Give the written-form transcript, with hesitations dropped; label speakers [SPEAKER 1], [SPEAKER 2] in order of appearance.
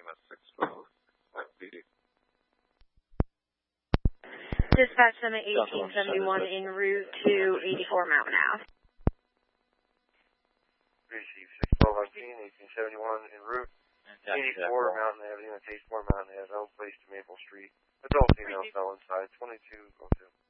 [SPEAKER 1] MS 612.
[SPEAKER 2] Dispatch Summit 1871 en route to 84 Mountain Ave.
[SPEAKER 3] Receive 612 1871 en route 84 Mountain Avenue. That's 84 Mountain Avenue, home place to Maple Street. Adult female cell inside 2202.